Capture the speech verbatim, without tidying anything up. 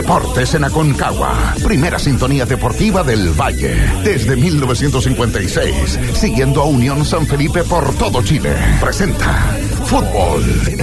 Deportes en Aconcagua, primera sintonía deportiva del Valle. Desde mil novecientos cincuenta y seis, siguiendo a Unión San Felipe por todo Chile. Presenta Fútbol